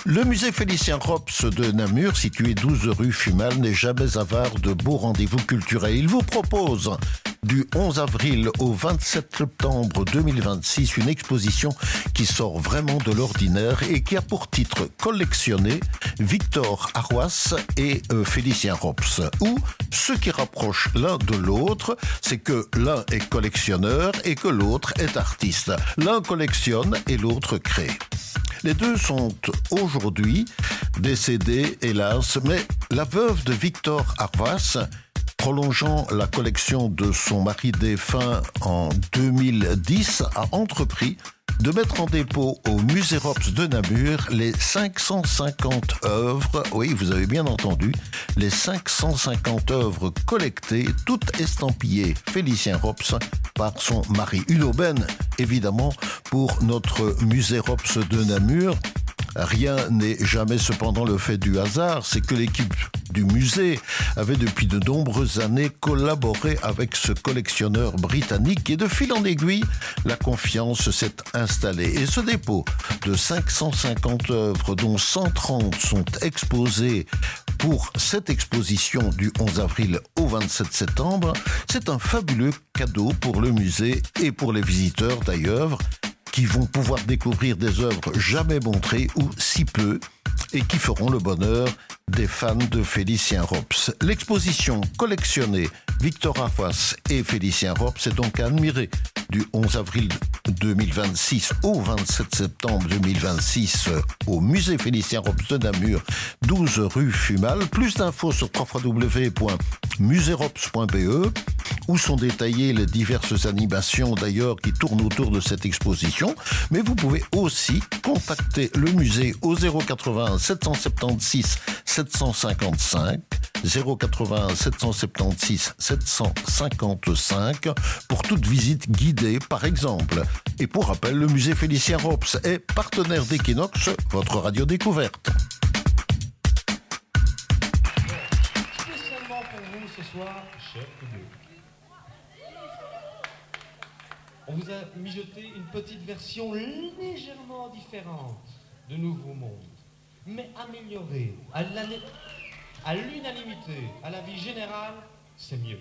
Le musée Félicien Rops de Namur, situé 12 rue Fumal, n'est jamais avare de beaux rendez-vous culturels. Il vous propose du 11 avril au 27 septembre 2026 une exposition qui sort vraiment de l'ordinaire et qui a pour titre collectionné Victor Arroas et Félicien Rops. Ou ce qui rapproche l'un de l'autre, c'est que l'un est collectionneur et que l'autre est artiste. L'un collectionne et l'autre crée. Les deux sont aujourd'hui décédés, hélas, mais la veuve de Victor Arroas, prolongeant la collection de son mari défunt en 2010, a entrepris de mettre en dépôt au musée Rops de Namur les 550 œuvres, oui, vous avez bien entendu, les 550 œuvres collectées, toutes estampillées Félicien Rops par son mari. Une aubaine, évidemment, pour notre musée Rops de Namur. Rien n'est jamais cependant le fait du hasard, c'est que l'équipe du musée avait depuis de nombreuses années collaboré avec ce collectionneur britannique et de fil en aiguille, la confiance s'est installée. Et ce dépôt de 550 œuvres, dont 130 sont exposées pour cette exposition du 11 avril au 27 septembre, c'est un fabuleux cadeau pour le musée et pour les visiteurs d'ailleurs, qui vont pouvoir découvrir des œuvres jamais montrées ou si peu et qui feront le bonheur des fans de Félicien Rops. L'exposition collectionnée Victor Arroas et Félicien Rops est donc à admirer du 11 avril 2026 au 27 septembre 2026 au musée Félicien Rops de Namur, 12 rue Fumal. Plus d'infos sur www.muserops.be où sont détaillées les diverses animations d'ailleurs qui tournent autour de cette exposition. Mais vous pouvez aussi contacter le musée au 080 776 755 080 776 755 pour toute visite guidée par exemple. Et pour rappel, le musée Félicien Rops est partenaire d'Equinox, votre radio découverte. Spécialement pour vous ce soir, cher public, on vous a mijoté une petite version légèrement différente de Nouveau Monde, mais améliorée à l'unanimité, à la vie générale, c'est mieux.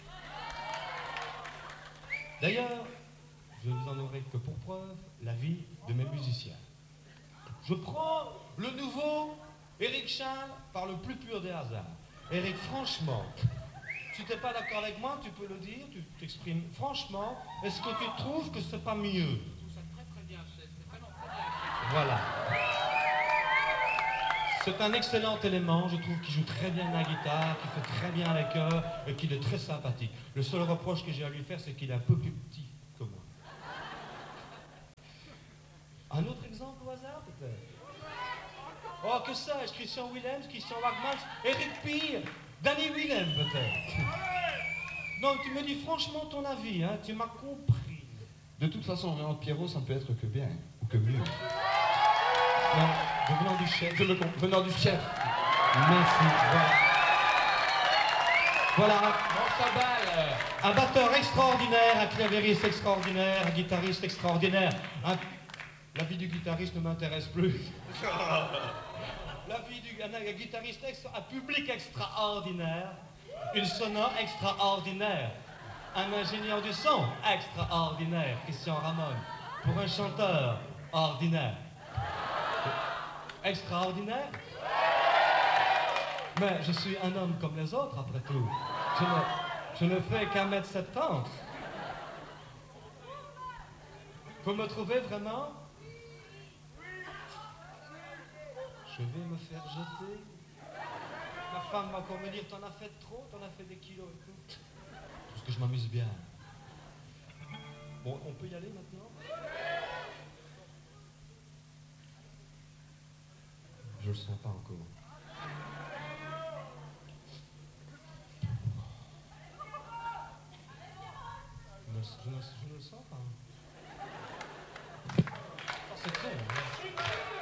D'ailleurs, je vous en aurai que pour preuve la vie de mes musiciens. Je prends le nouveau Éric Charles par le plus pur des hasards. Éric, franchement, si tu n'es pas d'accord avec moi, tu peux le dire, tu t'exprimes franchement. Est-ce que tu trouves que c'est pas mieux? Je trouve ça très très bien, chef. C'est vraiment très bien. Voilà. C'est un excellent élément, je trouve qu'il joue très bien la guitare, qu'il fait très bien les chœurs et qu'il est très sympathique. Le seul reproche que j'ai à lui faire, c'est qu'il est un peu plus petit que moi. Un autre exemple au hasard, peut-être? Oh, que sais-je, Christian Willems, Christian Wagmans, Eric Pire, Danny Willem, peut-être. Non, tu me dis franchement ton avis, hein, tu m'as compris. De toute façon, venant de Pierrot, ça ne peut être que bien, ou que mieux. Non, venant du chef. Je me comprends, venant du chef. Merci, voilà. Voilà, Bon, un batteur extraordinaire, un claviériste extraordinaire, un guitariste extraordinaire. La vie du guitariste ne m'intéresse plus. La vie un guitariste un public extraordinaire, une sonore extraordinaire, un ingénieur du son extraordinaire, Christian Ramon, pour un chanteur ordinaire. Extraordinaire? Mais je suis un homme comme les autres, après tout. Je ne fais qu'1m70. Vous me trouvez vraiment? Je vais me faire jeter. Ma femme va encore me dire, t'en as fait trop, t'en as fait des kilos et tout. Parce que je m'amuse bien. Bon, on peut y aller maintenant? Je le sens pas encore. Je ne le sens pas. Oh, c'est très, hein.